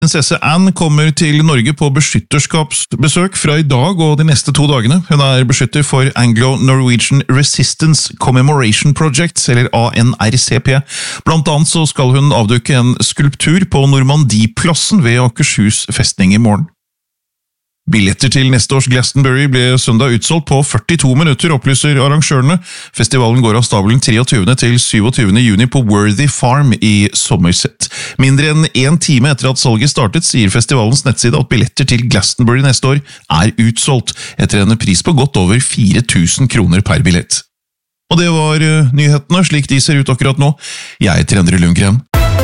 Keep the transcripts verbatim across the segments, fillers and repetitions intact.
Prinsesse Anne kommer til Norge på beskytterskapsbesøk fra i dag og de neste to dagene. Hun er beskytter for Anglo-Norwegian Resistance Commemoration Project, eller A N R C P. Blant annet så skal hun avdukke en skulptur på Normandieplassen ved Akershus festning i morgen. Billetter til neste års Glastonbury ble søndag utsolgt på førtito minutter, opplyser arrangørene. Festivalen går av stabelen treogtyvende til syvogtyvende juni på Worthy Farm i Somerset. Mindre enn en time etter at salget startet, sier festivalens nettside at billetter til Glastonbury neste år er utsolgt, etter en pris på godt over fire tusen kroner per billett. Og det var nyhetene, slik de ser ut akkurat nå. Jeg heter Endre Lundgren.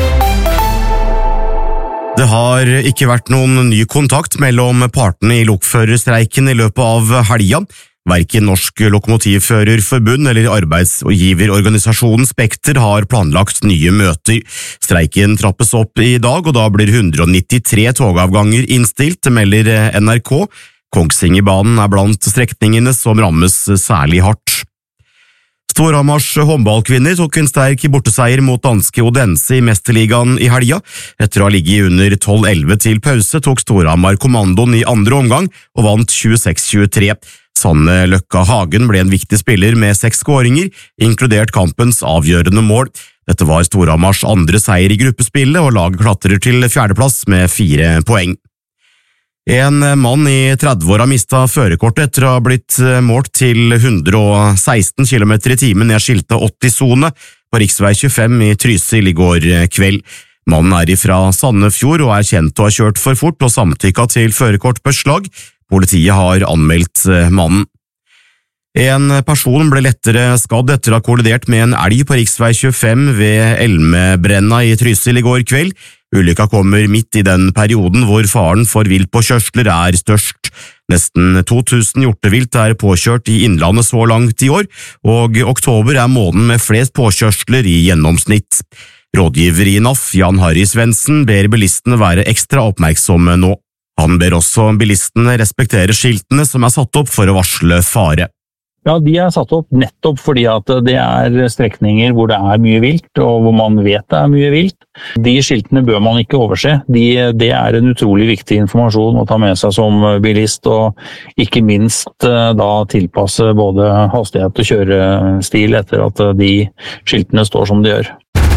Det har ikke vært noen ny kontakt mellom partene i lokførerstreiken i løpet av helga. Hverken Norsk Lokomotivførerforbund eller arbeidsgiverorganisasjonen Spekter har planlagt nye møter. Streiken trappes opp i dag, og da blir one hundred ninety-three togavganger innstilt, melder N R K. Kongsvingerbanen er blant strekningene som rammes særlig hardt. Storhamars håndballkvinner tok en sterk borteseier mot danske Odense i Mesterligaen i helga. Etter å ha ligget under tolv elleve til pause tok Storhamar kommandoen i andre omgang og vant tjueseks tjuetre. Sanne Løkka Hagen ble en viktig spiller med seks skåringer, inkludert kampens avgjørende mål. Dette var Storhamars andre seier i gruppespillet, og laget klatrer til fjerdeplass med fire poeng. En mann i trettiåra mistet førerkortet etter å ha blitt målt til one hundred sixteen kilometer i timen ned skiltet åtti-sone på riksvei tjuefem i Trysil i går kveld. Mannen er ifra Sandefjord og er kjent å ha kjørt for fort og samtykket til førerkortbeslag. Politiet har anmeldt mannen. En person ble lettere skadd etter å ha kollidert med en elg på riksvei tjuefem ved Elmebrenna i Trysil i går kveld. Ulykka kommer midt i den perioden hvor faren for viltpåkjørsler er størst. Nesten to tusen hjortevilt er påkjørt i innlandet så langt i år, og oktober er måneden med flest påkjørsler i gjennomsnitt. Rådgiver i N A F, Jan Harry Svendsen, ber bilistene være ekstra oppmerksomme nå. Han ber også bilistene respektere skiltene som er satt opp for å varsle fare. Ja, de er satt opp nettopp fordi at det er strekninger hvor det er mye vilt, og hvor man vet det er mye vilt. De skiltene bør man ikke overse. De, det er en utrolig viktig informasjon å ta med seg som bilist, og ikke minst da tilpasse både hastighet og kjørestil etter at de skiltene står som de gjør.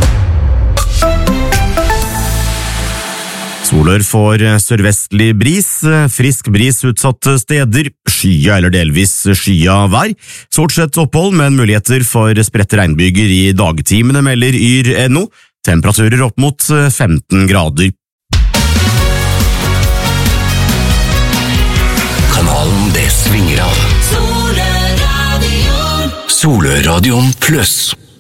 Solør får sørvestlig bris, frisk bris utsatte steder, skya eller delvis skya vær. Stort sett opphold, men muligheter for spredte regnbyger i dagtimene, melder Yr punktum no. Temperaturer opp mot femten grader. Kanalen det svinger av. Soløradion. Soløradion pluss.